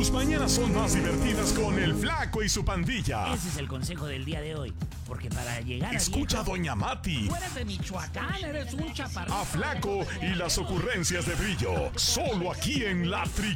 Tus mañanas son más divertidas con el Flaco y su pandilla. Ese es el consejo del día de hoy. Porque para llegar a Escucha a viejo, Doña Mati, tú eres de Michoacán, eres un chaparrito. a Flaco y las ocurrencias de Brillo. Solo aquí en La Tri